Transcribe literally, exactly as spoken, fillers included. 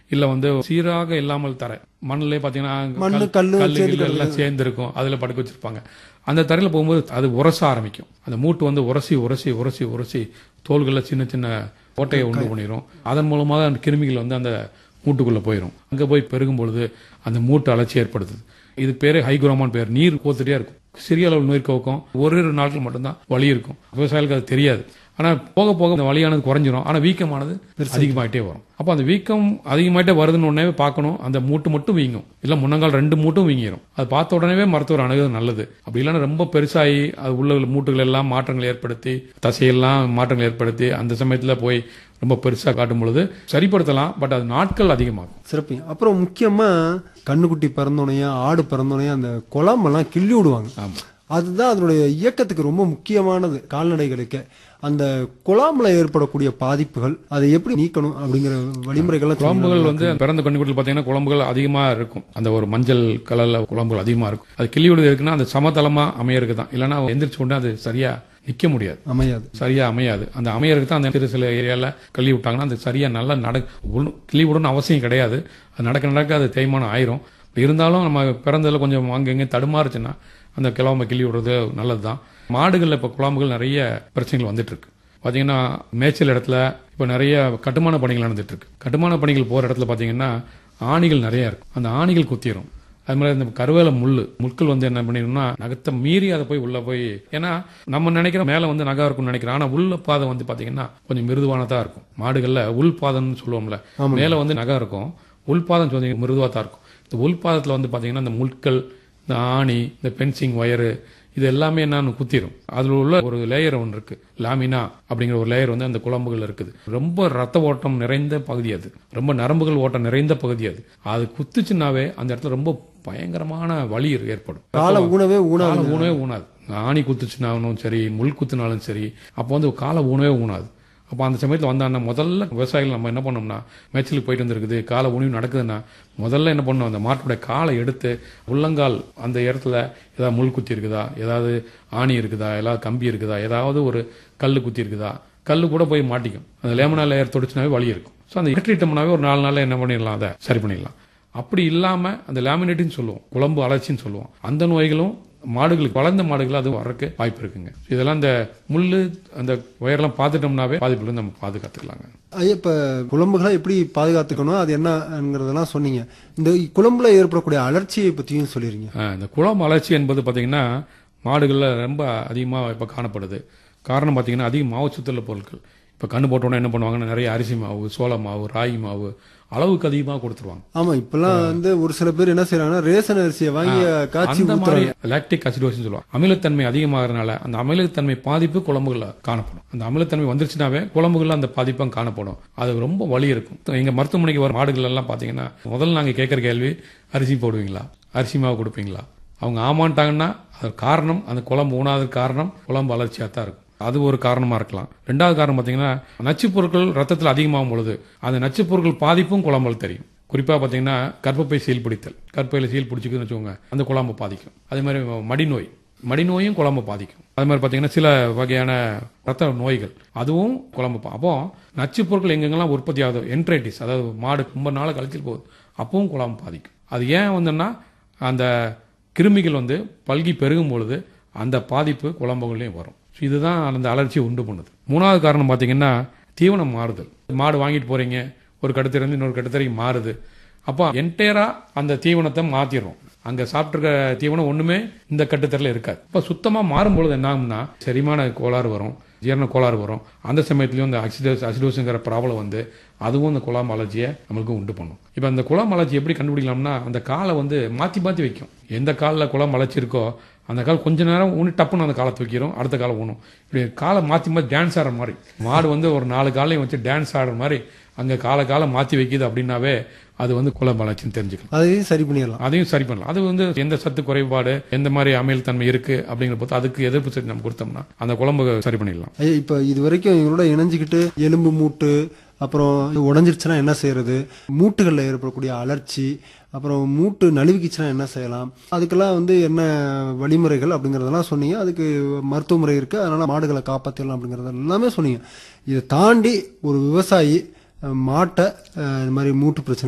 இல்ல வந்து சீராக இல்லாமல் தர மண்ணிலே பாத்தீங்கன்னா மண்ணு, கல்- கல்லு கல்லு சேர்ந்து கில்லு எல்லாம் சேர்ந்து இருக்கும், அதுல படுக்க வச்சிருப்பாங்க. அந்த தரையில போகும்போது அது உரச ஆரம்பிக்கும். அந்த மூட்டு வந்து உரசி உரசி உரசி உரசி தோள்கள்ல சின்ன சின்ன ஓட்டையை உண்டு பண்ணிரும். அதன் மூலமாக அந்த கிருமிகள் வந்து அந்த மூட்டுக்குள்ள போயிடும். அங்க போய் பெருகும் பொழுது அந்த மூட்டு அலர்ச்சி ஏற்படுத்துது. இது பேரு ஹைகுரோமான் பேர். நீர் கோத்துட்டே இருக்கும். சிறிய அளவு நீர் கோக்கும். ஒரு ஒரு நாட்கள் மட்டும்தான் வலி இருக்கும். விவசாயிகளுக்கு அது தெரியாது. ஆனா போக போக அந்த வலியானது குறைஞ்சிரும். ஆனா வீக்கமானது அதிகமாயிட்டே வரும். அப்ப அந்த வீக்கம் அதிகமாயிட்டே வருதுன்னு உடனே பார்க்கணும். அந்த மூட்டு மட்டும் வீங்கும், இல்ல முன்னங்கால் ரெண்டு மூட்டும் வீங்கிரும். அது பார்த்த உடனே மருத்துவர் அணுகுறது நல்லது. அப்படி இல்லைன்னா ரொம்ப பெருசாகி அது உள்ள மூட்டுகள் எல்லாம் மாற்றங்கள் ஏற்படுத்தி தசையெல்லாம் மாற்றங்கள் ஏற்படுத்தி அந்த சமயத்துல போய் ரொம்ப பெருசா காட்டும் பொழுது சரிப்படுத்தலாம். பட் அது நாட்கள் அதிகமாகும். சிறப்பு. அப்புறம் முக்கியமா கண்ணுக்குட்டி பிறந்தோனையா ஆடு பிறந்தோனையா அந்த குழம்பெல்லாம் கிள்ளி விடுவாங்க. ஆமா. அதுதான் அதனுடைய இயக்கத்துக்கு ரொம்ப முக்கியமானது கால்நடைகளுக்கு. அந்த குழாம்புல ஏற்படக்கூடிய பாதிப்புகள் அதை எப்படி நீக்கணும் அப்படிங்கிற வழிமுறைகள் குழம்புகள் வந்து பிறந்த கண்ணுக்குட்டியில் பாத்தீங்கன்னா குழம்புகள் அதிகமா இருக்கும். அந்த ஒரு மஞ்சள் கலர்ல குழம்புகள் அதிகமா இருக்கும். அது கிள்ளி விடுது இருக்குன்னா அந்த சமதளமா அமையறதுக்கு தான். இல்லைன்னா எந்திரிச்சு கொண்டு அது சரியா நிக்க முடியாது, அமையாது, சரியா அமையாது. அந்த அமையறதுக்கு தான் அந்த சிறு சில ஏரியால கள்ளி விட்டாங்கன்னா அது சரியா நல்லா நட கிள்ளி விடணும்னு அவசியம் கிடையாது. அது நடக்க நடக்க அது தேய்மானம் ஆயிரும். இருந்தாலும் நம்ம பிறந்ததுல கொஞ்சம் அங்கங்க தடுமாறுச்சுன்னா அந்த கிழமை கிள்ளி விடுறது நல்லதுதான். மாடுகள்ல இப்ப குழம்புகள் நிறைய பிரச்சனைகள் வந்துட்டு இருக்கு. பாத்தீங்கன்னா மேய்ச்சல் இடத்துல இப்ப நிறைய கட்டுமான பணிகள் நடந்துட்டு இருக்கு. கட்டுமான பணிகள் போற இடத்துல பாத்தீங்கன்னா ஆணிகள் நிறைய இருக்கும். அந்த ஆணிகள் குத்திரும். அது மாதிரி இந்த கருவேல முள்ளு முட்கள் வந்து என்ன பண்ணிடும்னா நகத்தை மீறி அதை போய் உள்ள போய், ஏன்னா நம்ம நினைக்கிற மேல வந்து நகா இருக்கும்னு நினைக்கிறோம். ஆனா உள்ள பாதம் வந்து பாத்தீங்கன்னா கொஞ்சம் மிருதுவானதா இருக்கும். மாடுகள்ல உள் பாதம்னு சொல்லுவோம்ல, மேல வந்து நகா இருக்கும், உள் பாதம் கொஞ்சம் மிருதுவா தான் இருக்கும். இந்த உள் பாதத்துல வந்து பாத்தீங்கன்னா இந்த முட்கள், இந்த ஆணி, இந்த பென்சிங் ஒயரு, இது எல்லாமே என்னன்னு குத்திரும். அதுல உள்ள ஒரு லேயர் ஒன்று இருக்கு, லாமினா அப்படிங்கிற ஒரு லேயர் வந்து அந்த குழம்புகள் இருக்குது. ரொம்ப ரத்த ஓட்டம் நிறைந்த பகுதி அது, ரொம்ப நரம்புகள் ஓட்டம் நிறைந்த பகுதி அது. அது குத்துச்சுன்னாவே அந்த இடத்துல ரொம்ப பயங்கரமான வலி ஏற்படும். கால ஊனவே ஊனாது, ஊனவே ஊனாது. ஆணி குத்துச்சுனாலும் சரி, முள் குத்துனாலும் சரி, அப்போ வந்து கால ஊனவே ஊனாது. அப்போ அந்த சமயத்தில் வந்தாங்கன்னா முதல்ல விவசாயிகள் நம்ம என்ன பண்ணோம்னா, மேய்ச்சலுக்கு போயிட்டு வந்துருக்குது, காலை உணவு நடக்குதுன்னா முதல்ல என்ன பண்ணணும், அந்த மாட்டுடைய காலை எடுத்து உள்ளங்கால் அந்த இடத்துல ஏதாவது முள் குத்தி இருக்குதா, ஏதாவது ஆணி இருக்குதா, ஏதாவது கம்பி இருக்குதா, ஏதாவது ஒரு கல் குத்தி இருக்குதா, கல் கூட போய் மாட்டிக்கும். அந்த லேமனா லேயர் தொடிச்சுனாவே வலி இருக்கும். ஸோ அந்த இலக்ட்ரிட்டம்னாவே ஒரு நாலு நாளில் என்ன பண்ணிடலாம், அதை சரி பண்ணிடலாம். அப்படி இல்லாம அந்த லேமினேட்டின்னு சொல்லுவோம், குழம்பு அலர்ச்சின்னு சொல்லுவோம், அந்த நோய்களும் மாடுகளுக்கு, வளர்ந்த மாடுகள் அது வரக்கு வாய்ப்பு இருக்குங்க. இதெல்லாம் இந்த முள்ளு அந்த ஒயர்லாம் பார்த்துட்டோம்னாவே பாதிப்புல நம்ம பாதுகாத்துக்கலாங்க. ஐயா, இப்ப குழம்புகளை எப்படி பாதுகாத்துக்கணும், அது என்னங்கிறதெல்லாம் சொன்னீங்க. இந்த குழம்புல ஏற்படக்கூடிய அலர்ச்சியை பத்தியும் சொல்லிருங்க. இந்த குழம்பு அலர்ச்சி என்பது பாத்தீங்கன்னா மாடுகள்ல ரொம்ப அதிகமா இப்ப காணப்படுது. காரணம் பாத்தீங்கன்னா அதிக மாவு சுத்தல பொருட்கள். இப்ப கண்ணு போட்டோன்னா என்ன பண்ணுவாங்கன்னா நிறைய அரிசி மாவு, சோள மாவு, ராகி மாவு அளவுக்கு அதிகமாக கொடுத்துருவாங்க. ஆமா, இப்பெல்லாம் வந்து ஒரு சில பேர் என்ன செய்யறாங்கன்னா ரேஷன் அரிசியை வாங்கி காய்ச்சி ஊத்துறாங்க. லாக்டிக் அசிடோசிஸ் சொல்லுவாங்க. அமிலத்தன்மை அதிகமாகறதுனால அந்த அமிலத்தன்மை பாதிப்பு குழம்புகள்ல காணப்படும். அந்த அமிலத்தன்மை வந்துருச்சுனாவே குழம்புகள்ல அந்த பாதிப்பும் காணப்படும். அது ரொம்ப வலி இருக்கும். எங்க மருத்துவமனைக்கு வர மாடுகள் எல்லாம் பாத்தீங்கன்னா முதல்ல நாங்க கேட்கிற கேள்வி, அரிசி போடுவீங்களா, அரிசி மாவு கொடுப்பீங்களா? அவங்க ஆமான்ட்டாங்கன்னா அது காரணம், அந்த குழம்பு ஊனாதது காரணம் குழம்பு அலர்ச்சியா தான் இருக்கும். அது ஒரு காரணமா இருக்கலாம். ரெண்டாவது காரணம் பாத்தீங்கன்னா நச்சு பொருட்கள் ரத்தத்தில் அதிகமாகும் பொழுது அந்த நச்சு பொருட்கள் பாதிப்பும் குழம்புல தெரியும். குறிப்பா பாத்தீங்கன்னா கர்ப்பப்பை சீல் பிடித்தல், கர்ப்பையில சீல் பிடிச்சிக்குன்னு வச்சுக்கோங்க, அந்த குழம்பு பாதிக்கும். அதே மாதிரி மடிநோய், மடிநோயும் குழம்பு பாதிக்கும். அதே மாதிரி பாத்தீங்கன்னா சில வகையான ரத்த நோய்கள், அதுவும் குழம்பு. அப்போ நச்சு பொருட்கள் எங்கெங்கெல்லாம் உற்பத்தி ஆகுது, என்ட்ரைட்டிஸ், அதாவது மாடு ரொம்ப நாள் கழிச்சு போகுது, அப்பவும் குழம்பு பாதிக்கும். அது ஏன் வந்துன்னா அந்த கிருமிகள் வந்து பல்கி பெருகும் பொழுது அந்த பாதிப்பு குழம்புகள்லயும் வரும். இதுதான் அந்த அலர்ச்சியை உண்டு பண்ணுது. மூணாவது காரணம் பாத்தீங்கன்னா தீவனம் மாறுதல். மாடு வாங்கிட்டு போறீங்க, ஒரு கட்டுத்தரையிலிருந்து இன்னொரு கட்டுத்தரைக்கு மாறுது. அப்போ என்டையரா அந்த தீவனத்தை மாத்திடுறோம். அங்க சாப்பிட்டுருக்க தீவனம் ஒண்ணுமே இந்த கட்டுத்தரையில இருக்காது. இப்ப சுத்தமா மாறும் பொழுது என்ன ஆகும்னா செரிமான கோளாறு வரும், ஜீரண கோளாறு வரும். அந்த சமயத்திலயும் இந்த அசிடோஸ் அசிடோஸுங்கிற ப்ராப்ளம் வந்து அதுவும் இந்த குழம்பு அலர்ஜியை நம்மளுக்கு உண்டு பண்ணும். இப்ப அந்த குழம்பு அலர்ஜி எப்படி கண்டுபிடிக்கலாம்னா அந்த காலை வந்து மாத்தி மாத்தி வைக்கும். எந்த காலில் குழம்பு அலர்ச்சி இருக்கோ அந்த கால் கொஞ்ச நேரம் ஊனி டப்புன்னு அந்த காலை தூக்கிடும், அடுத்த காலை ஊனும். இப்படி காலை மாத்தி மாத்தி டான்ஸ் ஆடுற மாதிரி மாடு வந்து ஒரு நாலு காலையும் வச்சு டான்ஸ் ஆடுற மாதிரி அங்க காலை காலை மாத்தி வைக்குது அப்படின்னாவே அது வந்து குழம்பு அலர்ச்சின்னு தெரிஞ்சுக்கலாம். அதையும் சரி பண்ணிடலாம். அதையும் சரி பண்ணலாம். அது வந்து எந்த சத்து குறைபாடு, எந்த மாதிரி அமில தன்மை இருக்கு அப்படிங்கிற போது அதுக்கு எதிர்ப்பு சக்தி நம்ம கொடுத்தோம்னா அந்த குழம்பு சரி பண்ணிடலாம். இப்ப இது வரைக்கும் இவங்களோட இணைஞ்சுக்கிட்டு எலும்பு மூட்டு, அப்புறம் உடஞ்சிருச்சுன்னா என்ன செய்யறது, மூட்டுகளில் ஏற்படக்கூடிய அலர்ச்சி, அப்புறம் மூட்டு நழுவிக்குச்சுன்னா என்ன செய்யலாம், அதுக்கெல்லாம் வந்து என்ன வழிமுறைகள் அப்படிங்கறதெல்லாம் சொன்னீங்க. அதுக்கு மருத்துவ முறை இருக்கு, அதனால மாடுகளை காப்பாற்றலாம் அப்படிங்கறது எல்லாமே சொன்னீங்க. இதை தாண்டி ஒரு விவசாயி மாட்டை இந்த மாதிரி மூட்டு பிரச்சனை